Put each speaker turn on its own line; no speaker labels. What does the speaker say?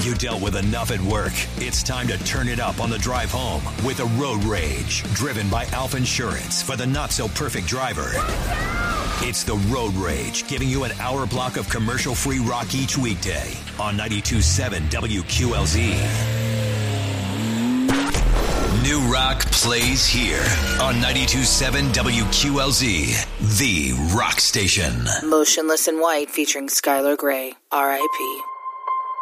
You dealt with enough at work. It's time to turn it up on the drive home with a Road Rage, driven by Alf Insurance for the not-so-perfect driver. It's the Road Rage, giving you an hour block of commercial-free rock each weekday on 92.7 WQLZ. New rock plays here on 92.7 WQLZ, the rock station.
Motionless in White featuring Skylar Grey, R.I.P.